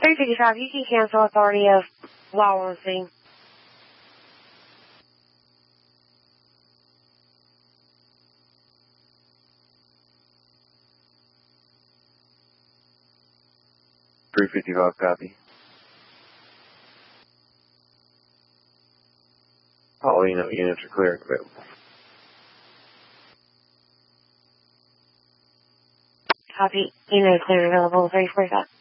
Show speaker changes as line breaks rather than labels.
355, you can cancel authority of law on scene.
.355, copy. All units are clear and available.
Copy. Unit clear and available, 345.